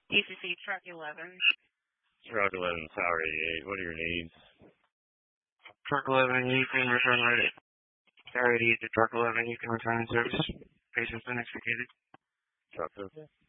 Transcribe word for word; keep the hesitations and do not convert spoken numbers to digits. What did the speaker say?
E C C Truck eleven. Truck eleven, Tower eighty-eight. What are your needs? Truck eleven, you can return right. Tower eighty-eight to Truck eleven, you can return in service. Patient's been extricated. Truck's okay.